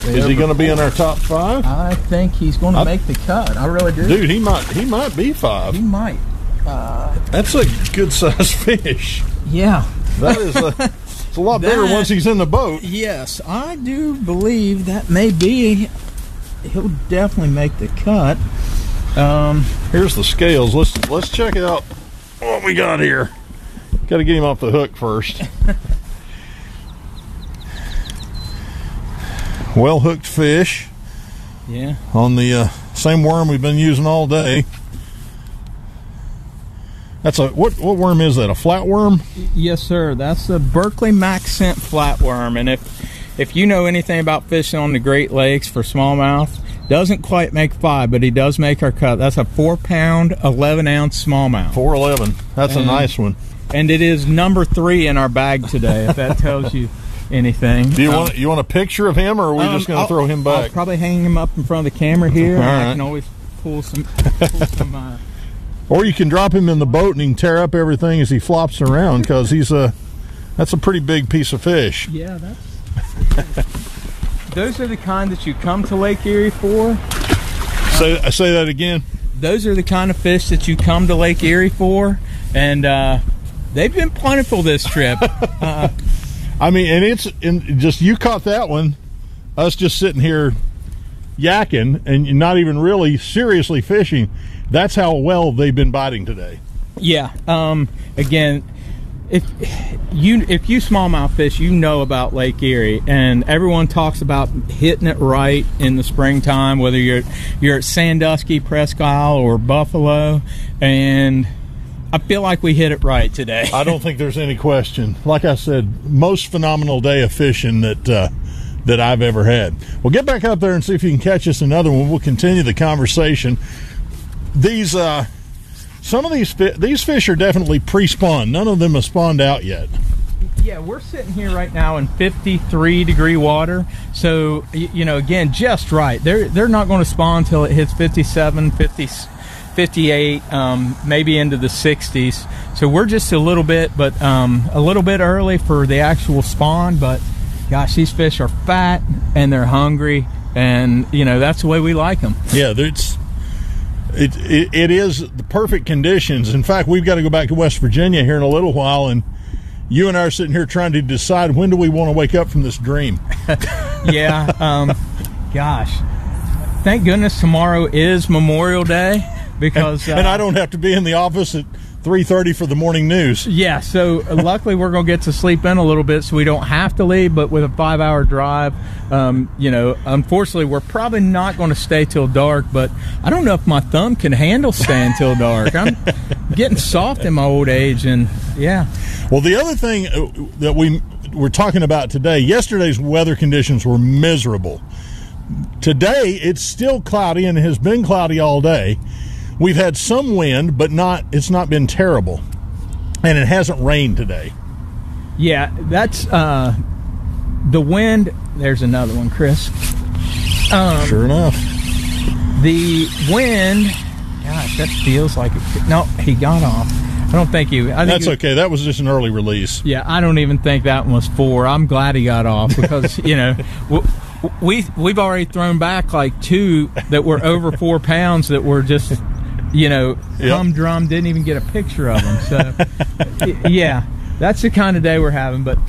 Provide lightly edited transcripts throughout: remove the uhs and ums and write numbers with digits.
Is he going to be in our top 5? I think he's going to make the cut. I really do. Dude, he might be 5. He might. That's a good size fish. Yeah. That is it's a lot bigger once he's in the boat. Yes, I do believe that may be. He'll definitely make the cut. Here's the scales. Let's check out what we got here. Got to get him off the hook first. Well hooked fish. Yeah. On the same worm we've been using all day. That's what worm is that? A flatworm? Yes, sir. That's a Berkley Maxent flatworm. And if you know anything about fishing on the Great Lakes for smallmouth, doesn't quite make 5, but he does make our cut. That's a 4-pound, 11-ounce smallmouth. 411. That's a nice one. And it is number 3 in our bag today, if that tells you anything. Do you want a picture of him, or are we just going to throw him back? I'll probably hang him up in front of the camera here. All right. I can always pull some or you can drop him in the boat and he can tear up everything as he flops around, because that's a pretty big piece of fish. Yeah, those are the kind that you come to Lake Erie for. Say that again. Those are the kind of fish that you come to Lake Erie for, and they've been plentiful this trip. I mean, and just you caught that one. Us just sitting here yakking and not even really seriously fishing. That's how well they've been biting today. Yeah. Again, if you smallmouth fish, you know about Lake Erie, and everyone talks about hitting it right in the springtime, whether you're at Sandusky, Presque Isle, or Buffalo, and I feel like we hit it right today. I don't think there's any question. Like I said, most phenomenal day of fishing that I've ever had. Well, get back up there and see if you can catch us another one. We'll continue the conversation. Some of these fish are definitely pre-spawned. None of them have spawned out yet. Yeah, we're sitting here right now in 53-degree water. So, again, just right. They're not going to spawn until it hits 57, 50, 58, maybe into the 60s. So we're just a little bit early for the actual spawn. But gosh, these fish are fat and they're hungry, and that's the way we like them. Yeah, it is the perfect conditions. In fact, we've got to go back to West Virginia here in a little while, and you and I are sitting here trying to decide, when do we want to wake up from this dream? Yeah. Gosh, thank goodness tomorrow is Memorial Day, because and I don't have to be in the office at 3:30 for the morning news. Yeah, so luckily we're going to get to sleep in a little bit, so we don't have to leave. But with a 5-hour drive, unfortunately we're probably not going to stay till dark. But I don't know if my thumb can handle staying till dark. I'm getting soft in my old age, and yeah. Well, the other thing that we're talking about today, yesterday's weather conditions were miserable. Today it's still cloudy, and it has been cloudy all day. We've had some wind, but it's not been terrible. And it hasn't rained today. Yeah, that's the wind. There's another one, Chris. Sure enough. The wind, gosh, that feels like it. No, he got off. I don't think he. That's okay. That was just an early release. Yeah, I don't even think that one was 4. I'm glad he got off, because, we've already thrown back like 2 that were over 4 pounds that were just, humdrum, didn't even get a picture of them. So, yeah, that's the kind of day we're having. But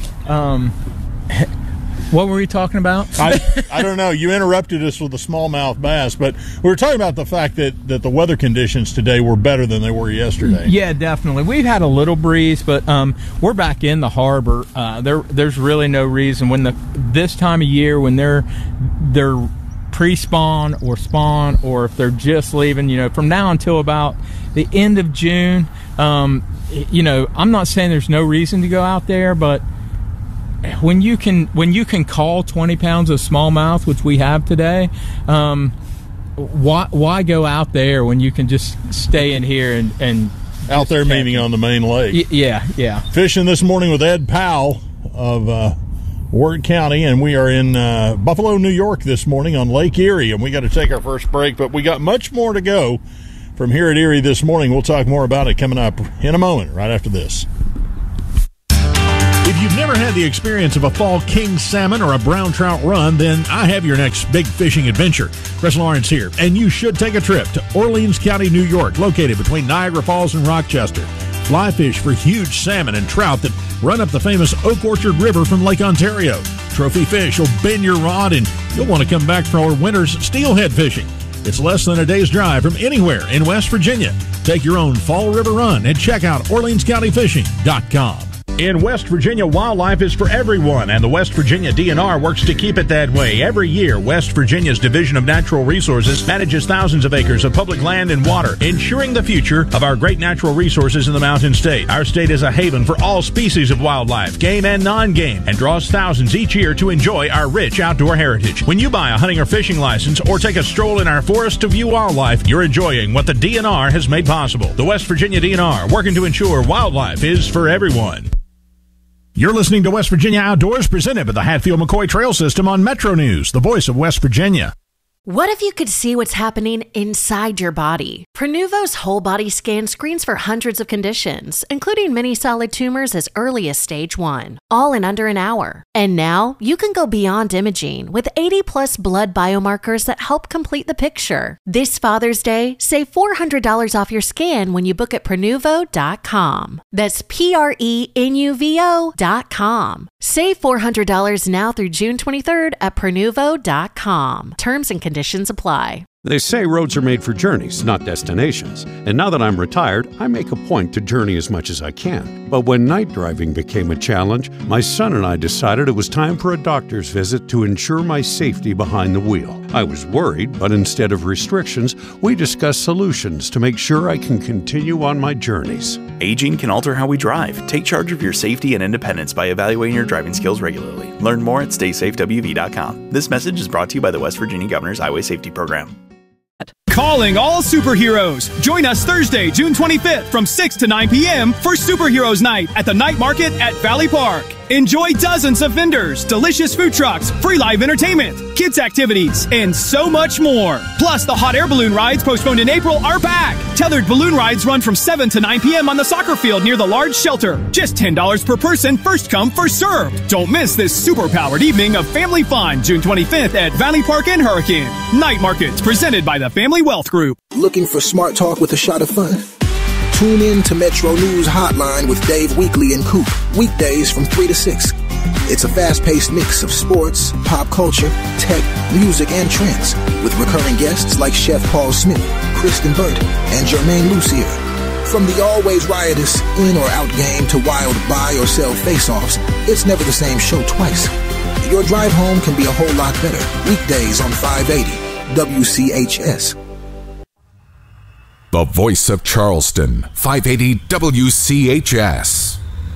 what were we talking about? I don't know. You interrupted us with a smallmouth bass, but we were talking about the fact that the weather conditions today were better than they were yesterday. Yeah, definitely. We've had a little breeze, but we're back in the harbor. There's really no reason this time of year when they're pre-spawn or spawn, or if they're just leaving, from now until about the end of June. I'm not saying there's no reason to go out there, but when you can call 20 pounds of smallmouth, which we have today, why go out there when you can just stay in here and out there, meaning on the main lake? Yeah. Fishing this morning with Ed Powell of Wirt County, and we are in Buffalo, New York this morning on Lake Erie, and we got to take our first break, but we got much more to go from here at Erie this morning. We'll talk more about it coming up in a moment, right after this. If you've never had the experience of a fall king salmon or a brown trout run, then I have your next big fishing adventure. Chris Lawrence here, and you should take a trip to Orleans County, New York, located between Niagara Falls and Rochester. Fly fish for huge salmon and trout that run up the famous Oak Orchard River from Lake Ontario. Trophy fish will bend your rod, and you'll want to come back for our winter's steelhead fishing. It's less than a day's drive from anywhere in West Virginia. Take your own fall river run and check out OrleansCountyFishing.com. In West Virginia, wildlife is for everyone, and the West Virginia DNR works to keep it that way. Every year, West Virginia's Division of Natural Resources manages thousands of acres of public land and water, ensuring the future of our great natural resources in the Mountain State. Our state is a haven for all species of wildlife, game and non-game, and draws thousands each year to enjoy our rich outdoor heritage. When you buy a hunting or fishing license or take a stroll in our forest to view wildlife, you're enjoying what the DNR has made possible. The West Virginia DNR, working to ensure wildlife is for everyone. You're listening to West Virginia Outdoors, presented by the Hatfield-McCoy Trail System on Metro News, the voice of West Virginia. What if you could see what's happening inside your body? Prenuvo's whole body scan screens for hundreds of conditions, including many solid tumors as early as stage 1, all in under an hour. And now you can go beyond imaging with 80+ blood biomarkers that help complete the picture. This Father's Day, save $400 off your scan when you book at Prenuvo.com. That's Prenuvo.com. Save $400 now through June 23rd at Prenuvo.com. Terms and conditions apply. They say roads are made for journeys, not destinations. And now that I'm retired, I make a point to journey as much as I can. But when night driving became a challenge, my son and I decided it was time for a doctor's visit to ensure my safety behind the wheel. I was worried, but instead of restrictions, we discussed solutions to make sure I can continue on my journeys. Aging can alter how we drive. Take charge of your safety and independence by evaluating your driving skills regularly. Learn more at StaySafeWV.com. This message is brought to you by the West Virginia Governor's Highway Safety Program. Calling all superheroes. Join us Thursday, June 25th from 6 to 9 p.m. for Superheroes Night at the Night Market at Valley Park. Enjoy dozens of vendors, delicious food trucks, free live entertainment, kids activities, and so much more. Plus, the hot air balloon rides postponed in April are back. Tethered balloon rides run from 7 to 9 p.m. on the soccer field near the large shelter. Just $10 per person, first come, first served. Don't miss this super-powered evening of family fun, June 25th at Valley Park and Hurricane. Night Markets, presented by the Family Wealth Group. Looking for smart talk with a shot of fun? Tune in to Metro News Hotline with Dave Weekly and Coop, weekdays from 3 to 6. It's a fast-paced mix of sports, pop culture, tech, music, and trends, with recurring guests like Chef Paul Smith, Kristen Burt, and Jermaine Lucier. From the always riotous in or out game to wild buy or sell face-offs, it's never the same show twice. Your drive home can be a whole lot better. Weekdays on 580 WCHS. The voice of Charleston, 580 WCHS.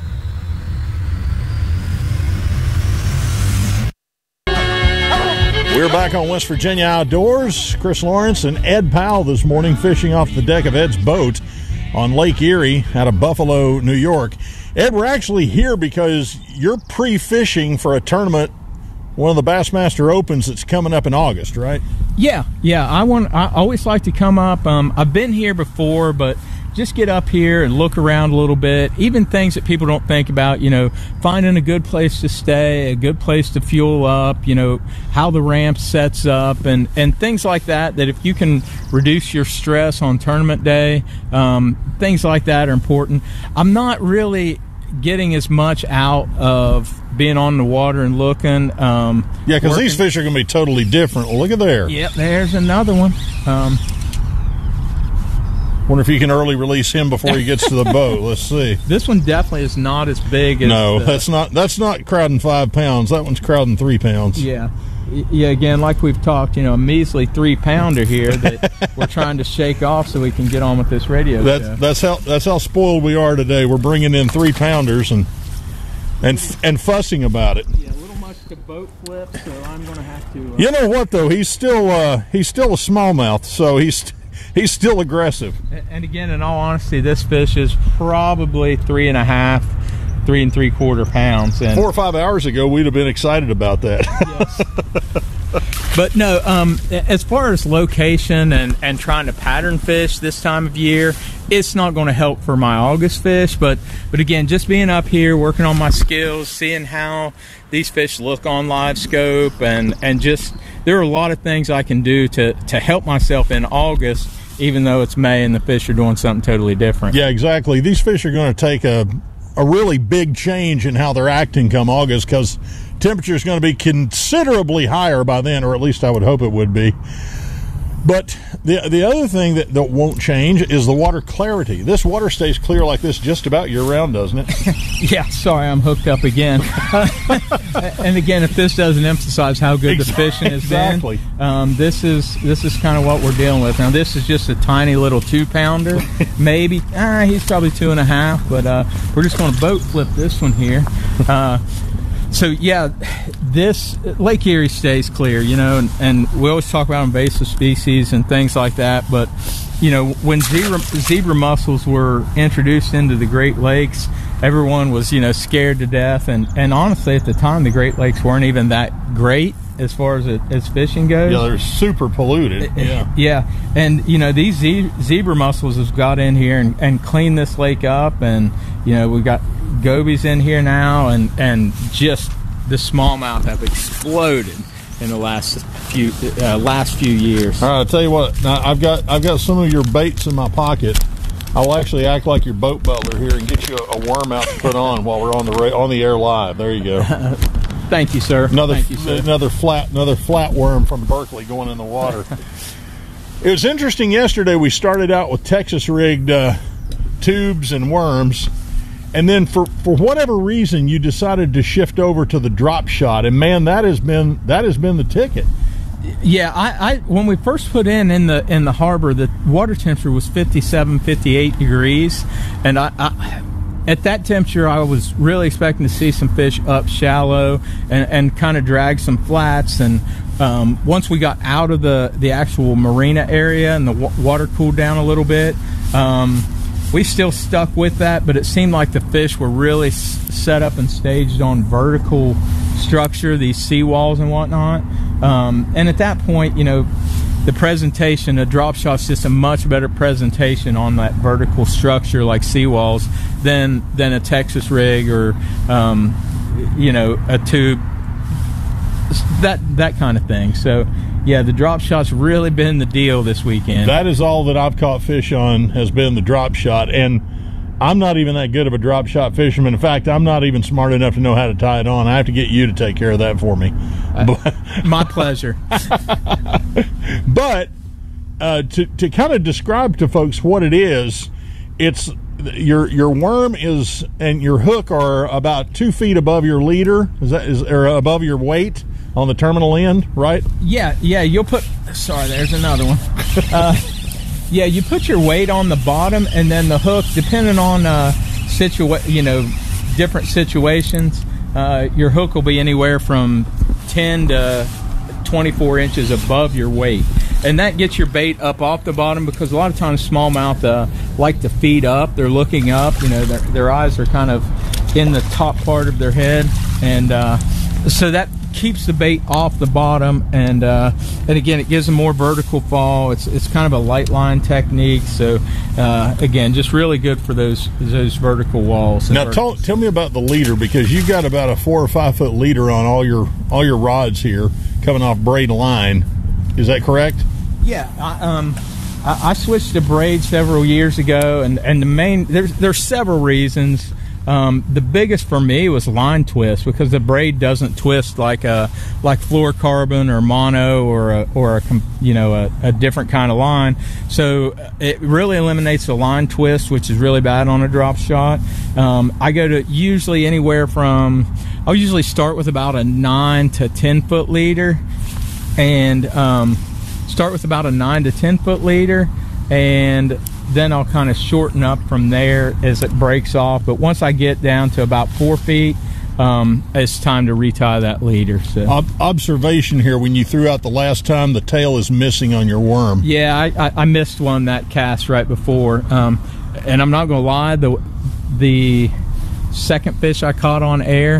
We're back on West Virginia Outdoors. Chris Lawrence and Ed Powell this morning fishing off the deck of Ed's boat on Lake Erie out of Buffalo, New York. Ed, we're actually here because you're pre-fishing for a tournament, one of the Bassmaster Opens that's coming up in August, right? Yeah. I always like to come up. I've been here before, but just get up here and look around a little bit. Even things that people don't think about, finding a good place to stay, a good place to fuel up, how the ramp sets up, and things like that if you can reduce your stress on tournament day, things like that are important. I'm not really getting as much out of being on the water and looking. Because these fish are going to be totally different. Well, look at there. Yep, there's another one. Wonder if you can early release him before he gets to the boat. Let's see. This one definitely is not as big as... No, that's not crowding 5 pounds. That one's crowding 3 pounds. Yeah. Again, like we've talked, a measly 3-pounder here that we're trying to shake off so we can get on with this radio show. That's how spoiled we are today. We're bringing in 3-pounders and fussing about it. Yeah, a little much to boat flip, so I'm going to have to... You know what, though? He's still a smallmouth, so he's still aggressive. And again, in all honesty, this fish is probably 3.5, 3 3/4 pounds. And 4 or 5 hours ago, we'd have been excited about that. Yes. But no, as far as location and trying to pattern fish this time of year, it's not going to help for my August fish. But again, just being up here, working on my skills, seeing how these fish look on live scope, and just there are a lot of things I can do to help myself in August, even though it's May and the fish are doing something totally different. Yeah, exactly. These fish are going to take a really big change in how they're acting come August, because temperature is going to be considerably higher by then, or at least I would hope it would be. But the other thing that won't change is the water clarity. This water stays clear like this just about year-round, doesn't it? Yeah, sorry, I'm hooked up again. And again, if this doesn't emphasize how good the fishing has been, this is kind of what we're dealing with. Now, this is just a tiny little 2-pounder. Maybe, he's probably 2.5, but we're just going to boat flip this one here. So, yeah, this Lake Erie stays clear, and we always talk about invasive species and things like that. But, when zebra mussels were introduced into the Great Lakes, everyone was, scared to death. And honestly, at the time, the Great Lakes weren't even that great as far as fishing goes. Yeah, they're super polluted. Yeah. And, these zebra mussels have got in here and cleaned this lake up. And, we've got gobies in here now, and just the smallmouth have exploded in the last few years. All right, I'll tell you what. Now I've got some of your baits in my pocket. I will actually act like your boat butler here and get you a worm out to put on while we're on the air live. There you go. Thank you, sir. Another flat worm from Berkeley going in the water. It was interesting yesterday. We started out with Texas rigged tubes and worms. And then for whatever reason, you decided to shift over to the drop shot, and man, that has been the ticket. Yeah, I when we first put in the harbor, the water temperature was 57, 58 degrees, and I at that temperature, I was really expecting to see some fish up shallow and kind of drag some flats. And once we got out of the actual marina area and the water cooled down a little bit, we still stuck with that, but it seemed like the fish were really set up and staged on vertical structure, these seawalls and whatnot. And at that point, the presentation, a drop shot's just a much better presentation on that vertical structure like seawalls than a Texas rig or, a tube, that kind of thing. So, yeah, the drop shot's really been the deal this weekend. That is all that I've caught fish on, has been the drop shot. And I'm not even that good of a drop shot fisherman. In fact, I'm not even smart enough to know how to tie it on. I have to get you to take care of that for me. My pleasure. But to kind of describe to folks what it is, it's your worm is and your hook are about 2 feet above your leader. Or above your weight on the terminal end, right? Yeah. You'll put. Sorry, there's another one. Yeah, you put your weight on the bottom, and then the hook, depending on different situations, your hook will be anywhere from 10 to 24 inches above your weight, and that gets your bait up off the bottom, because a lot of times smallmouth like to feed up. They're looking up. Their eyes are kind of in the top part of their head, and so that keeps the bait off the bottom, and again, it gives them more vertical fall. It's kind of a light line technique. So again, just really good for those vertical walls. Now tell me about the leader, because you've got about a 4 or 5 foot leader on all your rods here coming off braid line. Is that correct? Yeah, I switched to braid several years ago, and the main there's several reasons. The biggest for me was line twist, because the braid doesn't twist like fluorocarbon or mono or a different kind of line. So it really eliminates the line twist, which is really bad on a drop shot. I go to usually anywhere from, I'll usually start with about a 9 to 10 foot leader, and start with about a 9 to 10 foot leader, and then I'll kind of shorten up from there as it breaks off. But once I get down to about 4 feet, it's time to retie that leader. So. Observation here, when you threw out the last time, the tail is missing on your worm. Yeah, I missed one that cast right before. And I'm not going to lie, the second fish I caught on air,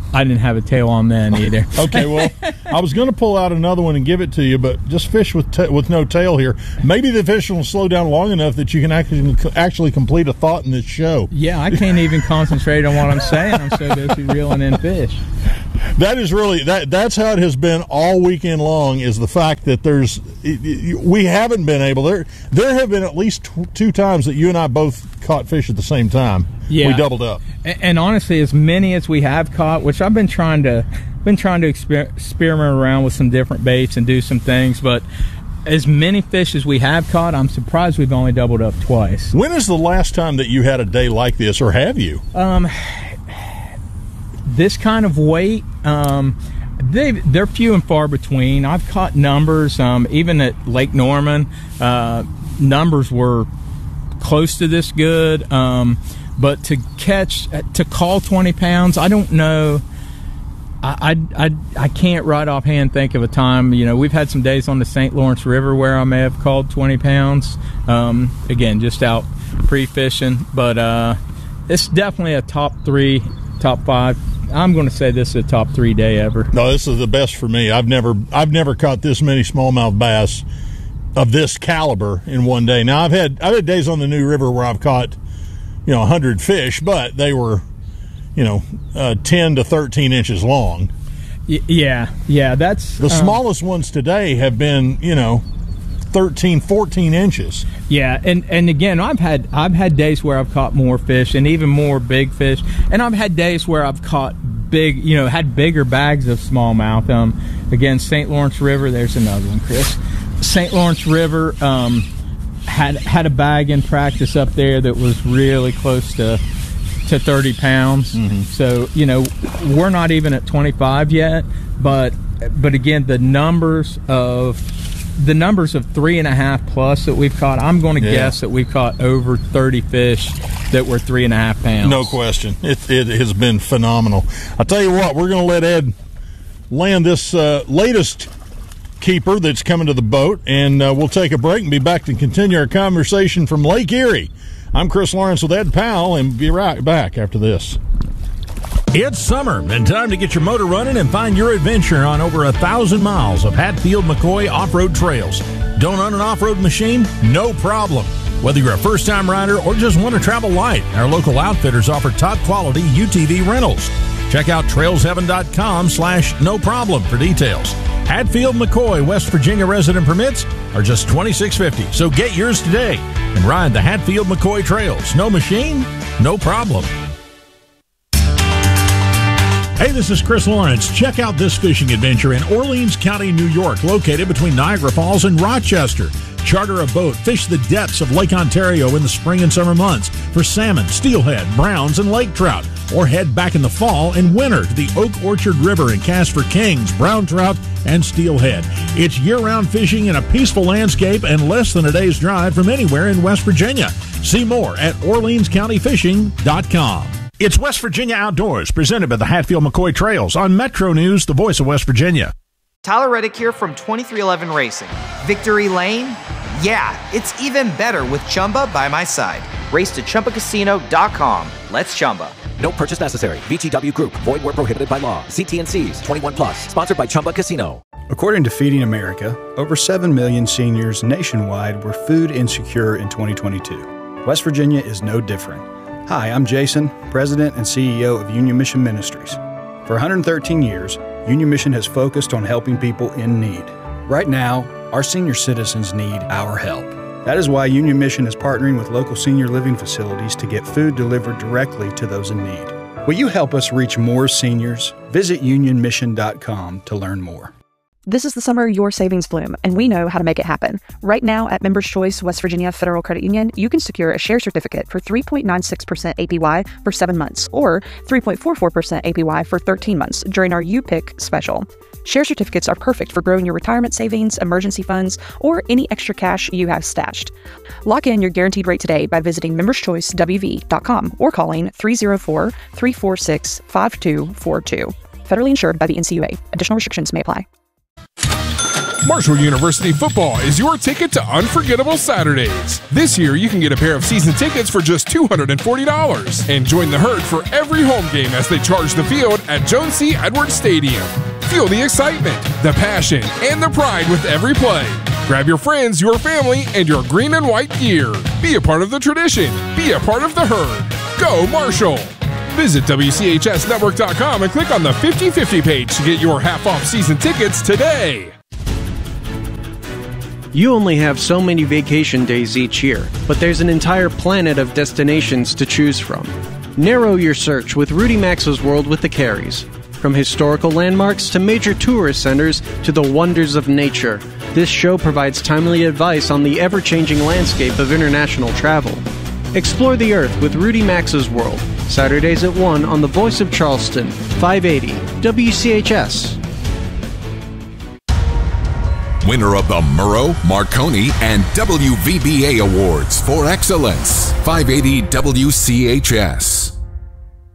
I didn't have a tail on then either. Okay, well, I was going to pull out another one and give it to you, but just fish with no tail here. Maybe the fish will slow down long enough that you can actually complete a thought in this show. Yeah, I can't even concentrate on what I'm saying. I'm so busy reeling in fish. That is really that's how it has been all weekend long, is the fact that we haven't been able, there have been at least 2 times that you and I both caught fish at the same time. Yeah. We doubled up. And honestly, as many as we have caught, which I've been trying to experiment around with some different baits and do some things, but as many fish as we have caught, I'm surprised we've only doubled up twice. When is the last time that you had a day like this, or have you? This kind of weight, they're few and far between. I've caught numbers, even at Lake Norman, numbers were close to this good, but to call 20 pounds, I don't know. I can't right offhand think of a time. We've had some days on the St. Lawrence River where I may have called 20 pounds, again, just out pre-fishing, but it's definitely a top 3, top 5. I'm going to say this is a top 3 day ever. No, this is the best for me. I've never caught this many smallmouth bass of this caliber in one day. Now I've had days on the New River where I've caught 100 fish, but they were 10 to 13 inches long. Yeah, that's the smallest ones today have been 13, 14 inches. Yeah, and again, I've had days where I've caught more fish and even more big fish, and I've had days where I've caught big, had bigger bags of smallmouth. Again, St. Lawrence River, there's another one, Chris. St. Lawrence River had a bag in practice up there that was really close to 30 pounds. Mm-hmm. So we're not even at 25 yet, but again, the numbers of 3.5 plus that we've caught, I'm going to guess that we've caught over 30 fish that were 3.5 pounds. No question. It has been phenomenal. I'll tell you what, we're going to let Ed land this latest keeper that's coming to the boat, and we'll take a break and be back to continue our conversation from Lake Erie. I'm Chris Lawrence with Ed Powell, and be right back after this. It's summer and time to get your motor running and find your adventure on over 1,000 miles of Hatfield-McCoy off-road trails. Don't own an off-road machine? No problem. Whether you're a first-time rider or just want to travel light, our local outfitters offer top-quality UTV rentals. Check out trailsheaven.com/no problem for details. Hatfield-McCoy, West Virginia resident permits are just $26.50, so get yours today and ride the Hatfield-McCoy trails. No machine? No problem. Hey, this is Chris Lawrence. Check out this fishing adventure in Orleans County, New York, located between Niagara Falls and Rochester. Charter a boat, fish the depths of Lake Ontario in the spring and summer months for salmon, steelhead, browns, and lake trout. Or head back in the fall and winter to the Oak Orchard River and cast for kings, brown trout, and steelhead. It's year-round fishing in a peaceful landscape and less than a day's drive from anywhere in West Virginia. See more at OrleansCountyFishing.com. It's West Virginia Outdoors, presented by the Hatfield-McCoy Trails on Metro News, the voice of West Virginia. Tyler Reddick here from 2311 Racing. Victory Lane? Yeah, it's even better with Chumba by my side. Race to ChumbaCasino.com. Let's Chumba. No purchase necessary. VGW Group. Void where prohibited by law. See T&Cs. 21 plus. Sponsored by Chumba Casino. According to Feeding America, over 7 million seniors nationwide were food insecure in 2022. West Virginia is no different. Hi, I'm Jason, President and CEO of Union Mission Ministries. For 113 years, Union Mission has focused on helping people in need. Right now, our senior citizens need our help. That is why Union Mission is partnering with local senior living facilities to get food delivered directly to those in need. Will you help us reach more seniors? Visit unionmission.com to learn more. This is the summer your savings bloom, and we know how to make it happen. Right now at Members Choice West Virginia Federal Credit Union, you can secure a share certificate for 3.96% APY for 7 months or 3.44% APY for 13 months during our U-Pick special. Share certificates are perfect for growing your retirement savings, emergency funds, or any extra cash you have stashed. Lock in your guaranteed rate today by visiting memberschoicewv.com or calling 304-346-5242. Federally insured by the NCUA. Additional restrictions may apply. Marshall University football is your ticket to unforgettable Saturdays. This year, you can get a pair of season tickets for just $240 and join the herd for every home game as they charge the field at Joan C. Edwards Stadium. Feel the excitement, the passion, and the pride with every play. Grab your friends, your family, and your green and white gear. Be a part of the tradition. Be a part of the herd. Go Marshall! Visit WCHSnetwork.com and click on the 50/50 page to get your half-off season tickets today. You only have so many vacation days each year, but there's an entire planet of destinations to choose from. Narrow your search with Rudy Maxa's World with the Careys. From historical landmarks to major tourist centers to the wonders of nature, this show provides timely advice on the ever-changing landscape of international travel. Explore the Earth with Rudy Maxa's World, Saturdays at 1 on the Voice of Charleston, 580 WCHS. Winner of the Murrow, Marconi, and WVBA Awards for Excellence, 580 WCHS.